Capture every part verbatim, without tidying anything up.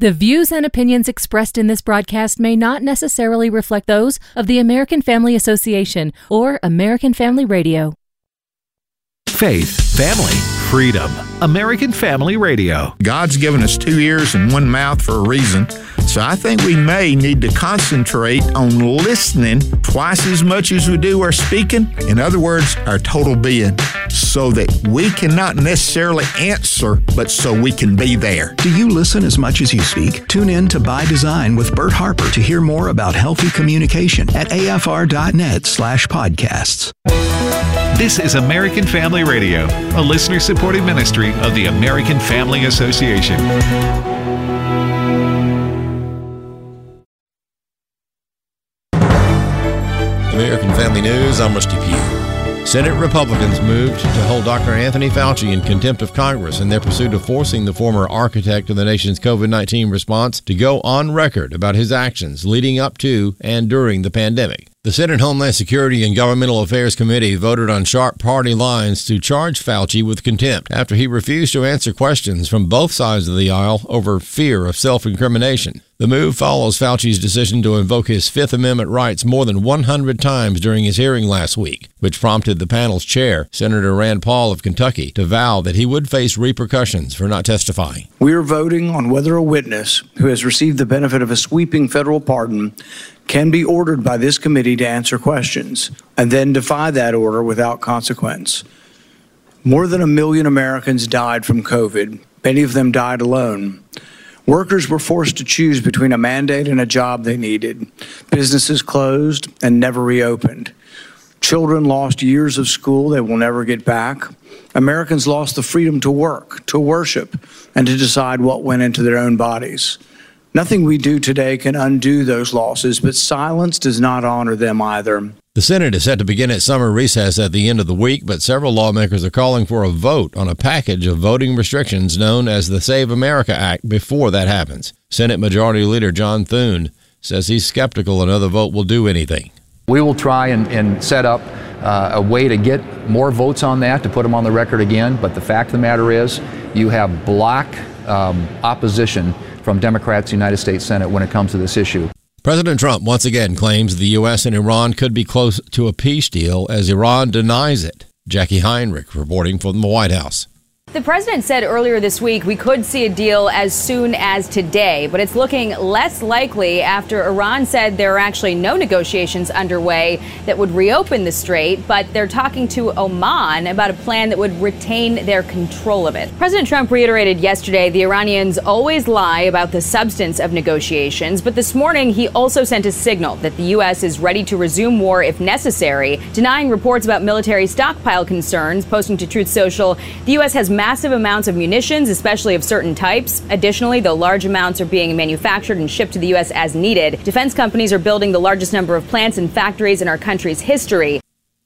The views and opinions expressed in this broadcast may not necessarily reflect those of the American Family Association or American Family Radio. Faith, family, freedom. American Family Radio. God's given us two ears and one mouth for a reason, so I think we may need to concentrate on listening twice as much as we do our speaking. In other words, our total being, so that we can not necessarily answer, but so we can be there. Do you listen as much as you speak? Tune in to By Design with Bert Harper to hear more about healthy communication at afr.net slash podcasts. This is American Family Radio, a listener-supported ministry of the American Family Association. American Family News, I'm Rusty Pugh. Senate Republicans moved to hold Doctor Anthony Fauci in contempt of Congress in their pursuit of forcing the former architect of the nation's COVID nineteen response to go on record about his actions leading up to and during the pandemic. The Senate Homeland Security and Governmental Affairs Committee voted on sharp party lines to charge Fauci with contempt after he refused to answer questions from both sides of the aisle over fear of self-incrimination. The move follows Fauci's decision to invoke his Fifth Amendment rights more than one hundred times during his hearing last week, which prompted the panel's chair, Senator Rand Paul of Kentucky, to vow that he would face repercussions for not testifying. We are voting on whether a witness who has received the benefit of a sweeping federal pardon can be ordered by this committee to answer questions and then defy that order without consequence. More than a million Americans died from COVID. Many of them died alone. Workers were forced to choose between a mandate and a job they needed. Businesses closed and never reopened. Children lost years of school they will never get back. Americans lost the freedom to work, to worship, and to decide what went into their own bodies. Nothing we do today can undo those losses, but silence does not honor them either. The Senate is set to begin its summer recess at the end of the week, but several lawmakers are calling for a vote on a package of voting restrictions known as the Save America Act before that happens. Senate Majority Leader John Thune says he's skeptical another vote will do anything. We will try and, and set up uh, a way to get more votes on that, to put them on the record again, but the fact of the matter is you have block um, opposition from Democrats in the United States Senate when it comes to this issue. President Trump once again claims the U S and Iran could be close to a peace deal as Iran denies it. Jackie Heinrich reporting from the White House. The president said earlier this week we could see a deal as soon as today, but it's looking less likely after Iran said there are actually no negotiations underway that would reopen the strait, but they're talking to Oman about a plan that would retain their control of it. President Trump reiterated yesterday the Iranians always lie about the substance of negotiations, but this morning he also sent a signal that the U S is ready to resume war if necessary, denying reports about military stockpile concerns, posting to Truth Social, the U S has massive amounts of munitions, especially of certain types. Additionally, though large amounts are being manufactured and shipped to the U S as needed, defense companies are building the largest number of plants and factories in our country's history.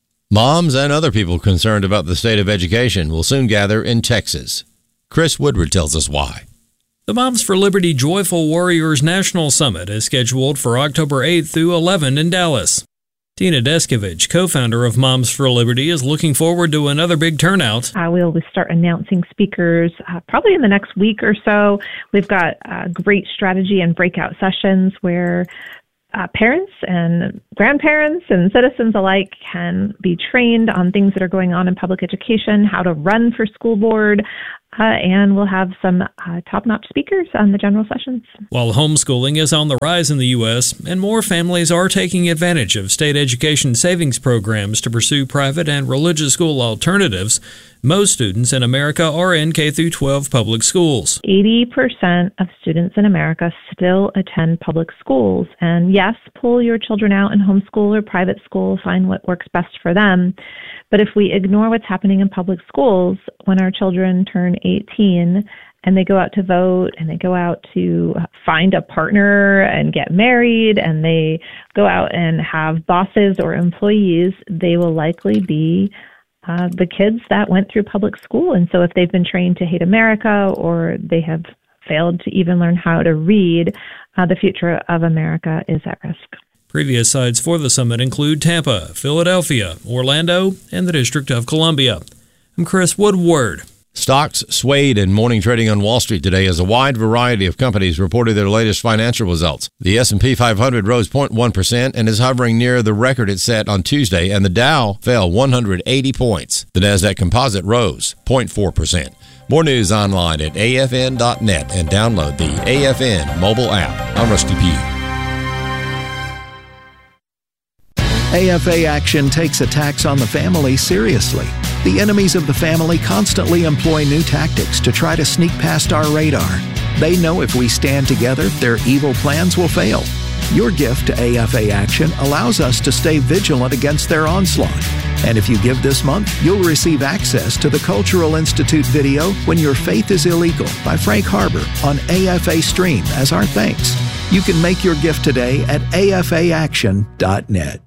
Moms and other people concerned about the state of education will soon gather in Texas. Chris Woodward tells us why. The Moms for Liberty Joyful Warriors National Summit is scheduled for October eighth through eleventh in Dallas. Tina Deskovich, co-founder of Moms for Liberty, is looking forward to another big turnout. Uh, we'll start announcing speakers uh, probably in the next week or so. We've got uh, great strategy and breakout sessions where uh, parents and grandparents and citizens alike can be trained on things that are going on in public education, how to run for school board, Uh, and we'll have some uh, top-notch speakers on the general sessions. While homeschooling is on the rise in the U S, and more families are taking advantage of state education savings programs to pursue private and religious school alternatives, most students in America are in K through twelve public schools. eighty percent of students in America still attend public schools. And yes, pull your children out and homeschool or private school, find what works best for them. But if we ignore what's happening in public schools, when our children turn eighteen and they go out to vote and they go out to find a partner and get married and they go out and have bosses or employees, they will likely be uh, the kids that went through public school. And so if they've been trained to hate America or they have failed to even learn how to read, uh, the future of America is at risk. Previous sites for the summit include Tampa, Philadelphia, Orlando, and the District of Columbia. I'm Chris Woodward. Stocks swayed in morning trading on Wall Street today as a wide variety of companies reported their latest financial results. The S and P five hundred rose zero point one percent and is hovering near the record it set on Tuesday, and the Dow fell one hundred eighty points. The Nasdaq Composite rose zero point four percent. More news online at A F N dot net and download the A F N mobile app. I'm Rusty Pugh. A F A Action takes attacks on the family seriously. The enemies of the family constantly employ new tactics to try to sneak past our radar. They know if we stand together, their evil plans will fail. Your gift to A F A Action allows us to stay vigilant against their onslaught. And if you give this month, you'll receive access to the Cultural Institute video When Your Faith is Illegal by Frank Harbor on A F A Stream as our thanks. You can make your gift today at A F A action dot net.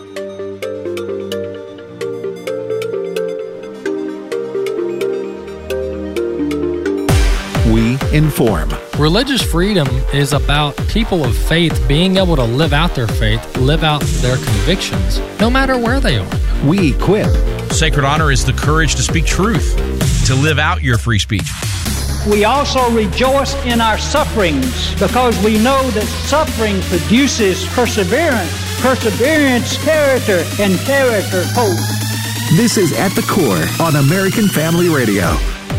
We inform. Religious freedom is about people of faith being able to live out their faith, live out their convictions, no matter where they are. We equip. Sacred honor is the courage to speak truth, to live out your free speech. We also rejoice in our sufferings because we know that suffering produces perseverance, perseverance, character, and character, hope. This is At the Core on American Family Radio.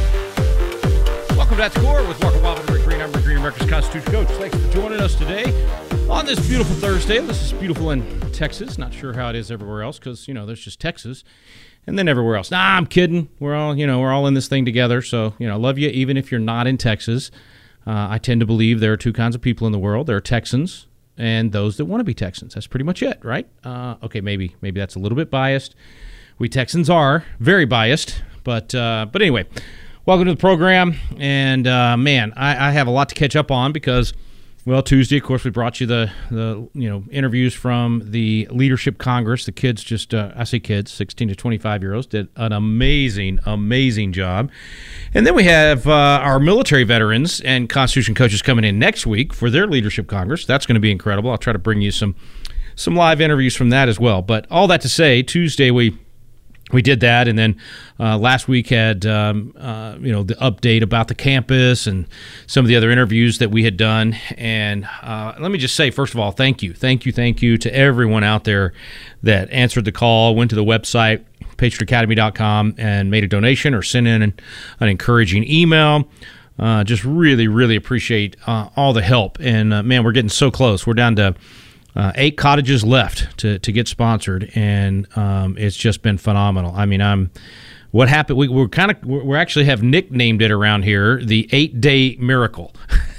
Welcome to At the Core with Walker Wildman, Rick Green. I'm Rick Green, America's Constitution Coach. Thanks for joining us today on this beautiful Thursday. This is beautiful in Texas. Not sure how it is everywhere else because, you know, there's just Texas and then everywhere else. Nah, I'm kidding. We're all, you know, we're all in this thing together. So, you know, I love you even if you're not in Texas. Uh, I tend to believe there are two kinds of people in the world. There are Texans and those that want to be Texans. That's pretty much it, right? Uh, okay, maybe maybe that's a little bit biased. We Texans are very biased. But, uh, but anyway, welcome to the program, and uh, man, I, I have a lot to catch up on because, well, Tuesday, of course, we brought you the, the you know interviews from the Leadership Congress. The kids just, uh, I say kids, sixteen to twenty-five-year-olds, did an amazing, amazing job. And then we have uh, our military veterans and Constitution coaches coming in next week for their Leadership Congress. That's going to be incredible. I'll try to bring you some, some live interviews from that as well. But all that to say, Tuesday we... We did that, and then uh, last week had um, uh, you know the update about the campus and some of the other interviews that we had done. And uh, let me just say, first of all, thank you, thank you, thank you to everyone out there that answered the call, went to the website, patriot academy dot com, and made a donation or sent in an, an encouraging email. Uh, just really, really appreciate uh, all the help. And uh, man, we're getting so close. We're down to Uh, eight cottages left to, to get sponsored, and um, it's just been phenomenal. I mean, I'm what happened. We, we're kind of we actually have nicknamed it around here the eight day miracle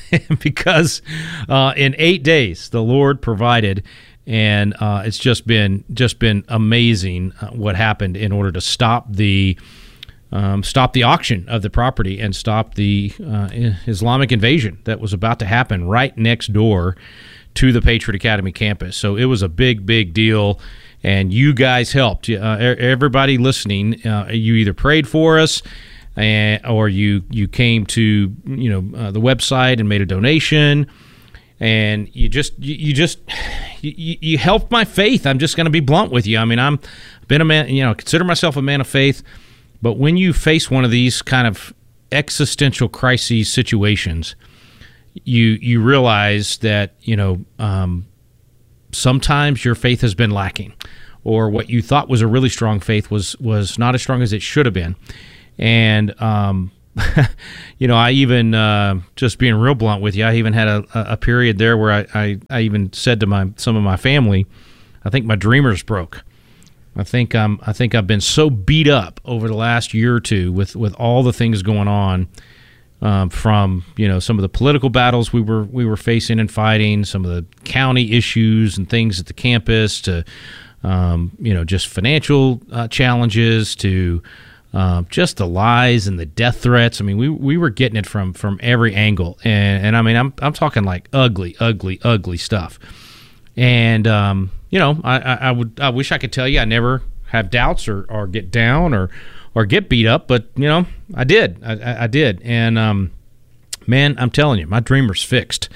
because uh, in eight days the Lord provided, and uh, it's just been just been amazing uh, what happened in order to stop the um, stop the auction of the property and stop the uh, Islamic invasion that was about to happen right next door to the Patriot Academy campus. So it was a big, big deal, and you guys helped. Uh, everybody listening, uh, you either prayed for us, uh, or you you came to you know uh, the website and made a donation, and you just you, you just you, you helped my faith. I'm just going to be blunt with you. I mean, I'm been a man, you know, consider myself a man of faith, but when you face one of these kind of existential crises situations, you you realize that, you know, um, sometimes your faith has been lacking, or what you thought was a really strong faith was was not as strong as it should have been. And, um, you know, I even, uh, just being real blunt with you, I even had a, a period there where I, I, I even said to my some of my family, I think my dreamers broke. I think I'm I think I've been so beat up over the last year or two with, with all the things going on. Um, from you know some of the political battles we were we were facing and fighting, some of the county issues and things at the campus, to um, you know just financial uh, challenges, to uh, just the lies and the death threats. I mean, we we were getting it from from every angle, and and I mean I'm I'm talking like ugly, ugly, ugly stuff. And um, you know I, I, I would I wish I could tell you I never have doubts or, or get down or. or get beat up, but, you know, I did. I, I, I did. And, um, man, I'm telling you, my dreamer's fixed.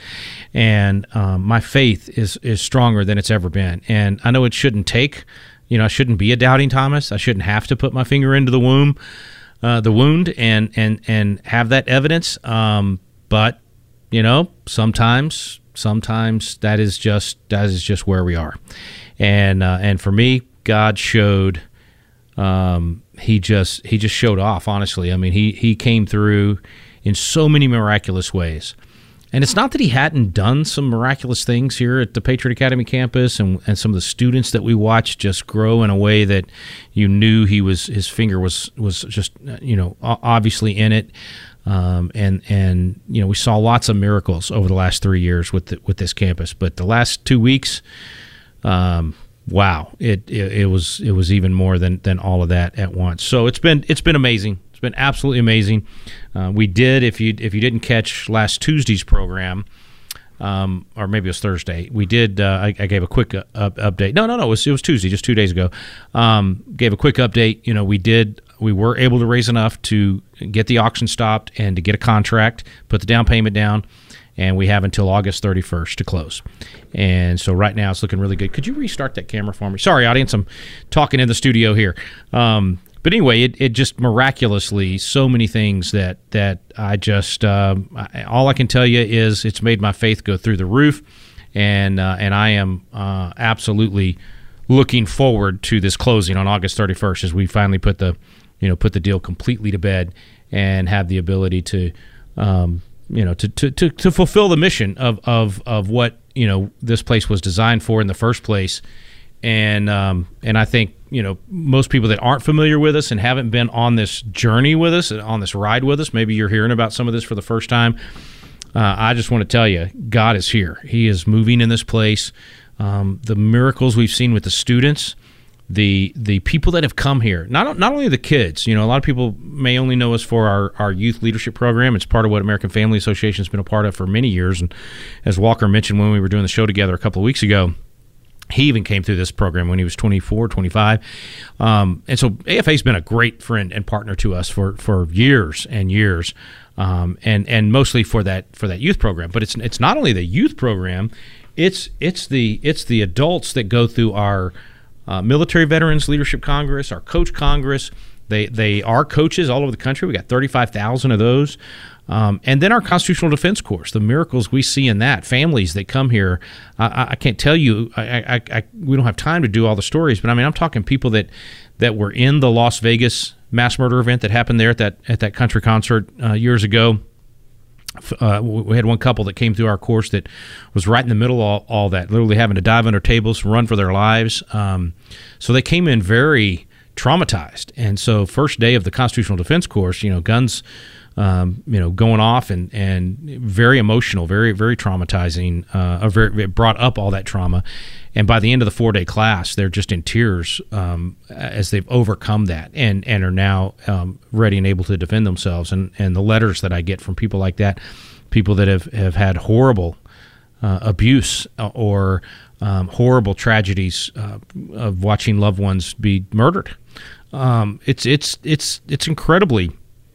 And um, my faith is, is stronger than it's ever been. And I know it shouldn't take, you know, I shouldn't be a doubting Thomas. I shouldn't have to put my finger into the womb. uh, the wound and and and have that evidence. Um, but you know, sometimes sometimes that is just that is just where we are. And uh, and for me, God showed. Um, he just he just showed off. Honestly, I mean, he he came through in so many miraculous ways. And it's not that he hadn't done some miraculous things here at the Patriot Academy campus, and, and some of the students that we watched just grow in a way that you knew he was his finger was was just you know obviously in it, um, and and you know we saw lots of miracles over the last three years with the, with this campus. But the last two weeks, um, wow, it, it it was it was even more than than all of that at once. So it's been it's been amazing. Been absolutely amazing. Uh, we did, if you if you didn't catch last Tuesday's program, um, or maybe it was Thursday, we did. Uh, I, I gave a quick uh, update. No, no, no. It was, it was Tuesday, just two days ago. Um, gave a quick update. You know, we did. We were able to raise enough to get the auction stopped and to get a contract, put the down payment down, and we have until August thirty-first to close. And so right now it's looking really good. Could you restart that camera for me? Sorry, audience. I'm talking in the studio here. Um, But anyway, it, it just miraculously, so many things that that I just, um, I, all I can tell you is it's made my faith go through the roof, and uh, and I am uh, absolutely looking forward to this closing on August thirty-first as we finally put the, you know, put the deal completely to bed and have the ability to, um, you know, to, to, to, to fulfill the mission of, of, of what, you know, this place was designed for in the first place. And um, and I think, you know, most people that aren't familiar with us and haven't been on this journey with us, on this ride with us, maybe you're hearing about some of this for the first time. Uh, I just want to tell you, God is here. He is moving in this place. Um, the miracles we've seen with the students, the the people that have come here, not not only the kids. You know, a lot of people may only know us for our, our youth leadership program. It's part of what American Family Association has been a part of for many years. And as Walker mentioned when we were doing the show together a couple of weeks ago, he even came through this program when he was twenty-four, twenty-five. Um, and so A F A's been a great friend and partner to us for, for years and years, um, and and mostly for that for that youth program. But it's it's not only the youth program, it's it's the it's the adults that go through our uh, Military Veterans Leadership Congress, our Coach Congress. They they are coaches all over the country. We got thirty-five thousand of those. Um, and then our Constitutional Defense Course, the miracles we see in that, families that come here. I, I can't tell you, I, I, I, we don't have time to do all the stories, but I mean, I'm talking people that, that were in the Las Vegas mass murder event that happened there at that at that country concert uh, years ago. Uh, we had one couple that came through our course that was right in the middle of all, all that, literally having to dive under tables, run for their lives. Um, so they came in very traumatized. And so first day of the Constitutional Defense Course, you know, guns Um, you know, going off and, and very emotional, very, very traumatizing, uh, or very, it brought up all that trauma. And by the end of the four-day class, they're just in tears um, as they've overcome that and, and are now um, ready and able to defend themselves. And, and the letters that I get from people like that, people that have, have had horrible uh, abuse or um, horrible tragedies uh, of watching loved ones be murdered. Um, it's it's it's it's incredibly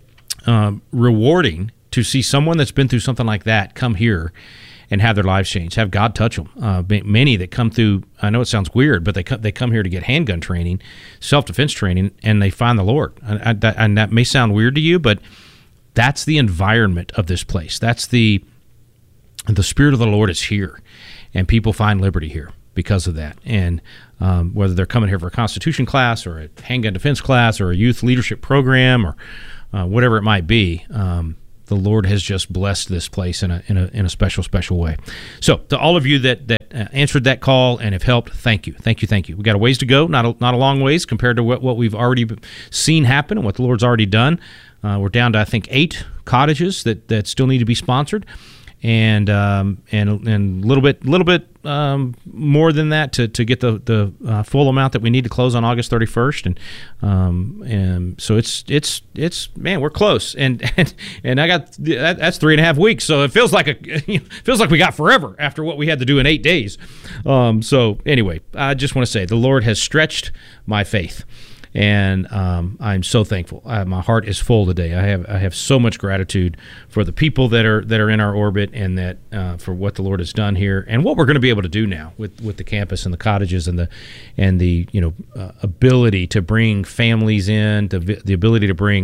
Um, rewarding to see someone that's been through something like that come here and have their lives changed, have God touch them. Uh, many that come through, I know it sounds weird, but they come, they come here to get handgun training, self-defense training, and they find the Lord. And, and, that, and that may sound weird to you, but that's the environment of this place. That's the the Spirit of the Lord is here, and people find liberty here because of that. And um, whether they're coming here for a Constitution class or a handgun defense class or a youth leadership program or Uh, whatever it might be, um, the Lord has just blessed this place in a in a in a special special way. So to all of you that that uh, answered that call and have helped, thank you, thank you, thank you. We got a ways to go, not a, not a long ways compared to what, what we've already seen happen and what the Lord's already done. Uh, we're down to I think eight cottages that, that still need to be sponsored, and um, and and a little bit little bit um, more than that to, to get the the uh, full amount that we need to close on August thirty-first, and um, and so it's it's it's man, we're close, and and, and I got that, that's three and a half weeks, so it feels like a you know, feels like we got forever after what we had to do in eight days. Um, so anyway, I just want to say the Lord has stretched my faith. And um, I'm so thankful. Uh, my heart is full today. I have I have so much gratitude for the people that are that are in our orbit, and that uh, for what the Lord has done here, and what we're going to be able to do now with, with the campus and the cottages and the and the you know uh, ability to bring families in, the the ability to bring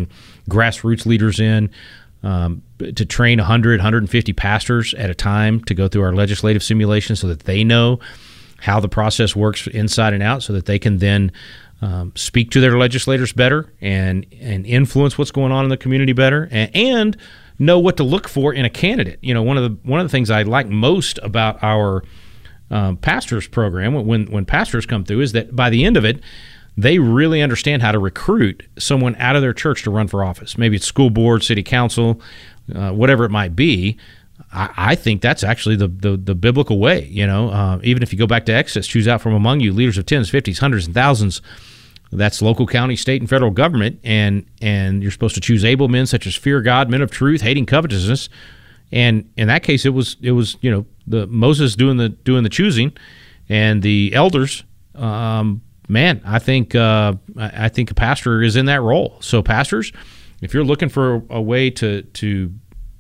grassroots leaders in, um, to train one hundred, one hundred fifty pastors at a time to go through our legislative simulation so that they know how the process works inside and out, so that they can then um, speak to their legislators better and and influence what's going on in the community better, and, and know what to look for in a candidate. You know, one of the one of the things I like most about our um, pastors program when when pastors come through is that by the end of it, they really understand how to recruit someone out of their church to run for office. Maybe it's school board, city council, uh, whatever it might be. I, I think that's actually the, the, the biblical way. You know, uh, even if you go back to Exodus, choose out from among you leaders of tens, fifties, hundreds, and thousands. That's local, county, state, and federal government. And, and you're supposed to choose able men such as fear God, men of truth, hating covetousness. And in that case, it was, it was you know, the Moses doing the doing the choosing, and the elders, um, Man, I think uh, I think a pastor is in that role. So pastors, if you're looking for a way to to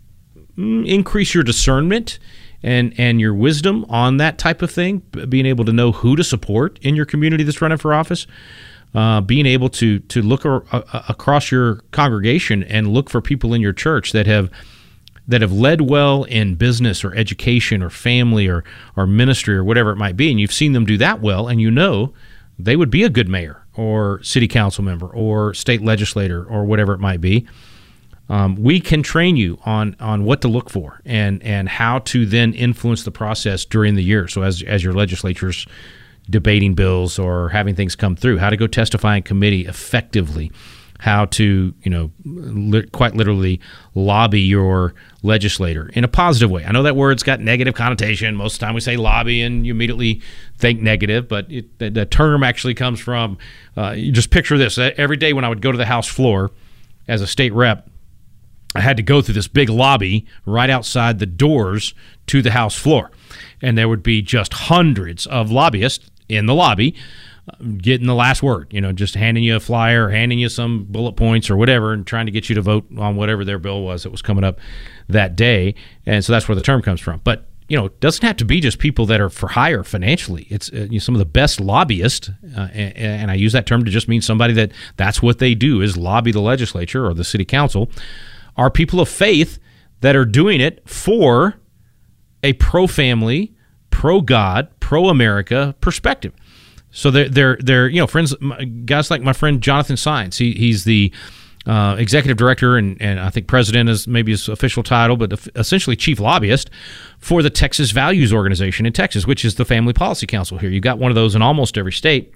increase your discernment and and your wisdom on that type of thing, being able to know who to support in your community that's running for office, uh, being able to to look ar- a- across your congregation and look for people in your church that have that have led well in business or education or family or or ministry or whatever it might be, and you've seen them do that well, and you know they would be a good mayor or city council member or state legislator or whatever it might be. Um, we can train you on on what to look for and and how to then influence the process during the year. So as as your legislature's debating bills or having things come through, how to go testify in committee effectively, how to, you know, li- quite literally lobby your legislator in a positive way. I know that word's got negative connotation. Most of the time we say lobby and you immediately think negative, but it, the, the term actually comes from, uh, you just picture this. Every day when I would go to the House floor as a state rep, I had to go through this big lobby right outside the doors to the House floor. And there would be just hundreds of lobbyists in the lobby getting the last word, you know, just handing you a flyer, handing you some bullet points or whatever, and trying to get you to vote on whatever their bill was that was coming up that day. And so that's where the term comes from. But, you know, it doesn't have to be just people that are for hire financially. It's uh, you know, some of the best lobbyists, uh, and, and I use that term to just mean somebody that that's what they do is lobby the legislature or the city council, are people of faith that are doing it for a pro-family, pro-God, pro-America perspective. So they're, they're, they're, you know, friends, guys like my friend Jonathan Saenz. He, he's the uh, executive director and, and I think president is maybe his official title, but essentially chief lobbyist for the Texas Values Organization in Texas, which is the Family Policy Council here. You've got one of those in almost every state.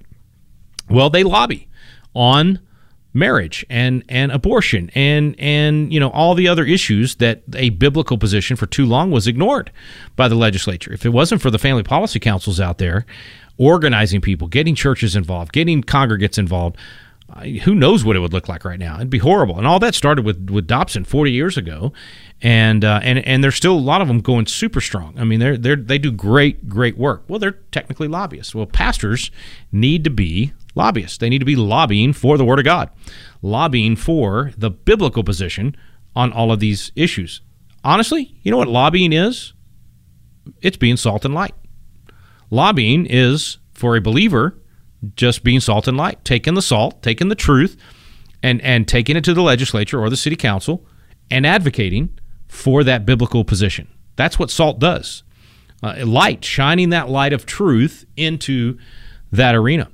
Well, they lobby on marriage and, and abortion and, and, you know, all the other issues that a biblical position for too long was ignored by the legislature. If it wasn't for the family policy councils out there organizing people, getting churches involved, getting congregates involved, uh, who knows what it would look like right now? It'd be horrible. And all that started with, with Dobson forty years ago, and uh, and and there's still a lot of them going super strong. I mean, they're they they do great great work. Well, they're technically lobbyists. Well, pastors need to be lobbyists. They need to be lobbying for the Word of God, lobbying for the biblical position on all of these issues. Honestly, you know what lobbying is? It's being salt and light. Lobbying is, for a believer, just being salt and light, taking the salt, taking the truth, and, and taking it to the legislature or the city council and advocating for that biblical position. That's what salt does. Uh, light, shining that light of truth into that arena.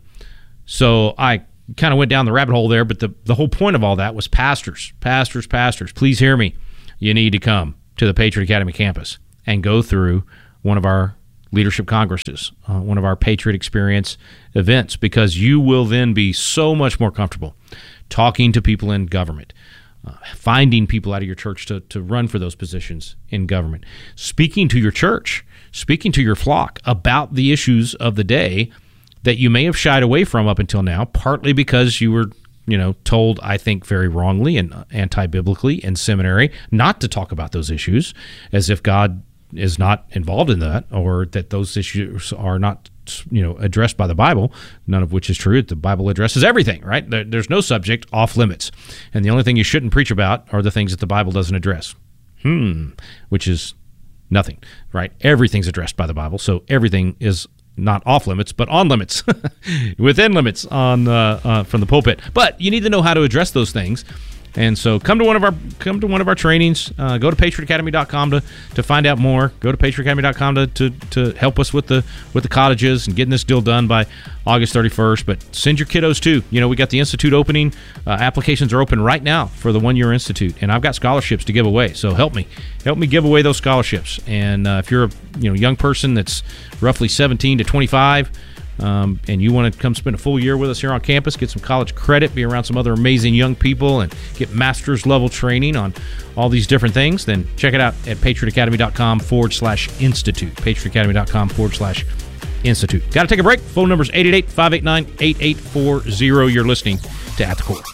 So I kind of went down the rabbit hole there, but the, the whole point of all that was pastors, pastors, pastors, please hear me. You need to come to the Patriot Academy campus and go through one of our leadership congresses, uh, one of our Patriot Experience events, because you will then be so much more comfortable talking to people in government, uh, finding people out of your church to, to run for those positions in government, speaking to your church, speaking to your flock about the issues of the day that you may have shied away from up until now, partly because you were, you know, told, I think, very wrongly and anti-biblically in seminary not to talk about those issues, as if God is not involved in that, or that those issues are not, you know, addressed by the Bible, none of which is true. The Bible addresses everything, right? There, there's no subject off limits. And the only thing you shouldn't preach about are the things that the Bible doesn't address. Hmm, which is nothing, right? Everything's addressed by the Bible, so everything is not off limits, but on limits, within limits on uh, uh, from the pulpit. But you need to know how to address those things And so come to one of our come to one of our trainings. Uh, go to patriot academy dot com to, to find out more. Go to patriot academy dot com to, to, to help us with the with the cottages and getting this deal done by August thirty-first. But send your kiddos too. You know, we got the Institute opening. Uh, applications are open right now for the one-year Institute, and I've got scholarships to give away. So help me, help me give away those scholarships. And uh, if you're a you know young person that's roughly seventeen to twenty-five. Um, and you want to come spend a full year with us here on campus, get some college credit, be around some other amazing young people, and get master's level training on all these different things, then check it out at patriot academy dot com forward slash institute. patriot academy dot com forward slash institute. Got to take a break. Phone number is eight eight eight, five eight nine, eight eight four zero. You're listening to At the Core.